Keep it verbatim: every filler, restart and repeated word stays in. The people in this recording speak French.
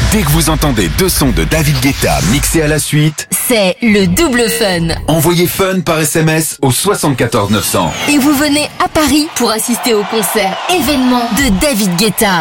Dès que vous entendez deux sons de David Guetta mixés à la suite, c'est le double fun. Envoyez fun par S M S au soixante-quatorze neuf cents. Et vous venez à Paris pour assister au concert événement de David Guetta.